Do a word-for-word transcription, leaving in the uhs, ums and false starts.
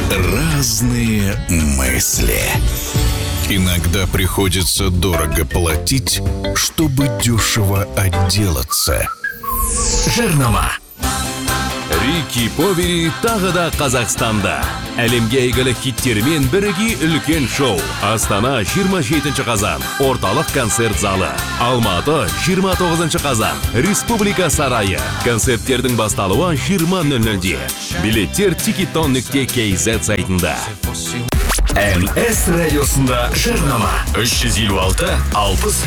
Разные мысли. Иногда приходится дорого платить, чтобы дешево отделаться. Жарнама. Рики Повери тағы да Қазақстанда. Әлемге әйгілі хиттермен бірге үлкен шоу. Астана жиырма жетінші қазан. Орталық концерт залы. Алматы жиырма тоғызыншы қазан. Республика сарайы. Концерттердің басталуы жиырма нөл нөлде. Билеттер тикетон нүкте кз сайтында. эн эс радиосында жарнама. үш жүз елу алты алпыс